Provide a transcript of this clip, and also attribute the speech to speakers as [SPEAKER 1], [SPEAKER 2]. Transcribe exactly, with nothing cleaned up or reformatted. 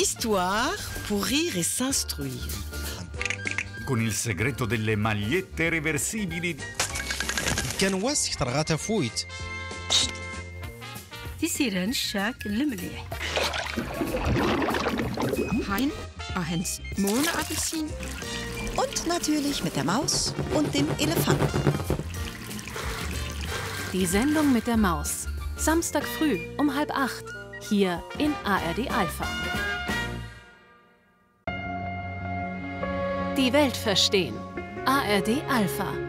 [SPEAKER 1] L'histoire pour rire et s'instruire.
[SPEAKER 2] Con il segreto delle magliette reversibili.
[SPEAKER 3] كان واسك ترغات فويت.
[SPEAKER 4] تيسيران الشاك المليح.
[SPEAKER 5] Hein, Ahens, Mohrenapfelsin.
[SPEAKER 6] Und natürlich mit der Maus und dem Elefanten.
[SPEAKER 7] Die Sendung mit der Maus. Samstag früh um halb acht. Hier in A R D Alpha. Die Welt verstehen. A R D Alpha.